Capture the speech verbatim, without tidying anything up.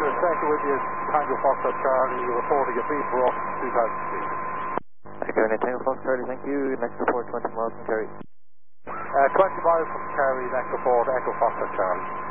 Victor, second with you, Tango Foxtrot Charlie, reporting a beat for up two thousand feet. Okay, Tango Fox Charlie, thank you. Next report twenty miles from Kerry. Uh, twenty miles from Kerry, next report, Echo Foxtrot Charlie.